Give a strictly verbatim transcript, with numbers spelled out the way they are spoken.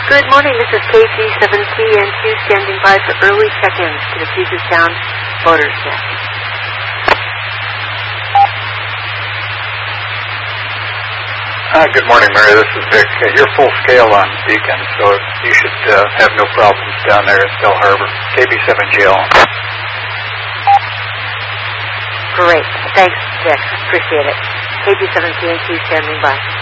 Good morning, this is K G seven T N Q standing by for early check-ins to the Puget Sound Voters Nest. Uh, good morning, Mary. This is Vic. Uh, you're full scale on Beacon, so you should uh, have no problems down there at Bell Harbor. K B seven G L. Great. Thanks, Vic. Appreciate it. K G seven T N Q standing by.